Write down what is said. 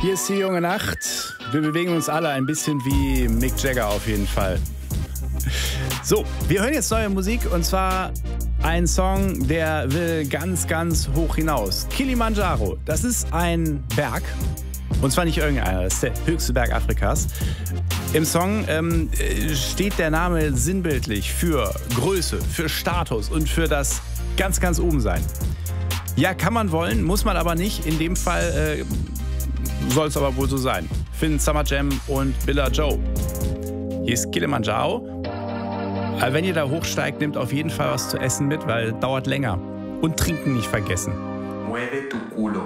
Hier ist die junge Nacht. Wir bewegen uns alle ein bisschen wie Mick Jagger auf jeden Fall. So, wir hören jetzt neue Musik und zwar ein Song, der will ganz, ganz hoch hinaus. Kilimanjaro, das ist ein Berg. Und zwar nicht irgendeiner, das ist der höchste Berg Afrikas. Im Song steht der Name sinnbildlich für Größe, für Status und für das ganz, ganz oben sein. Ja, kann man wollen, muss man aber nicht. In dem Fall soll es aber wohl so sein. Finn, Summer Jam und Billa Joe. Hier ist Kilimanjaro. Aber wenn ihr da hochsteigt, nehmt auf jeden Fall was zu essen mit, weil es dauert länger. Und trinken nicht vergessen. Mueve tu culo.